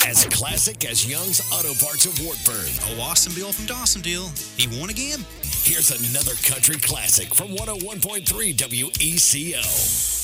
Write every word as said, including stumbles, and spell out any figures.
As classic as Young's Auto Parts of Wartburg. Oh, Austin Bill from Dawsonville. He won again. Here's another country classic from one oh one point three W E C O.